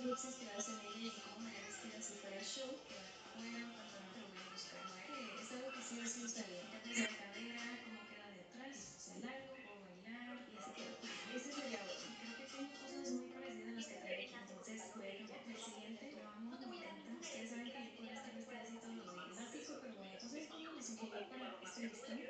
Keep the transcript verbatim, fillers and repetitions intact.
tips inspirados en ella y cómo me haría vestir si fuera show, quedar afuera, un pantalón que lo voy a buscar, ¿no? Que es algo que sí o sí usaría. Ya pensé en cadera, cómo queda de atrás, o sea, largo, puedo bailar y así que uf, ese sería otro. Creo que tengo cosas muy parecidas a las que traigo aquí, entonces voy a cambiar. El siguiente lo amo, me encanta. Ustedes saben que yo podría estar vestida así todos los días. Básico, pero bonito. ¿Sabes cómo me sugirió para este listón?